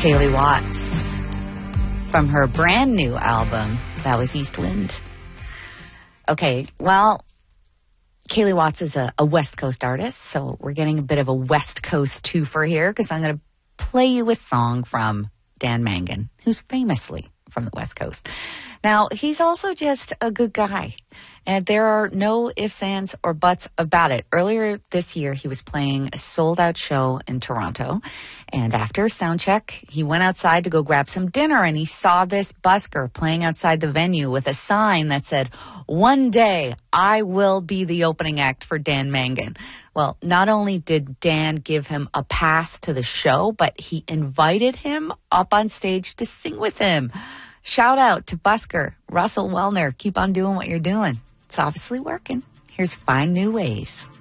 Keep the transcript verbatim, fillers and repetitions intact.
Kaylee Watts from her brand new album. That was East Wind. Okay, well, Kaylee Watts is a, a West Coast artist, so we're getting a bit of a West Coast twofer here because I'm going to play you a song from Dan Mangan, who's famously from the West Coast. Now, he's also just a good guy, and there are no ifs, ands, or buts about it. Earlier this year, he was playing a sold-out show in Toronto, and after sound check, he went outside to go grab some dinner, and he saw this busker playing outside the venue with a sign that said, "One day, I will be the opening act for Dan Mangan." Well, not only did Dan give him a pass to the show, but he invited him up on stage to sing with him. Shout out to busker Russell Wellner. Keep on doing what you're doing. It's obviously working. Here's Find New Ways.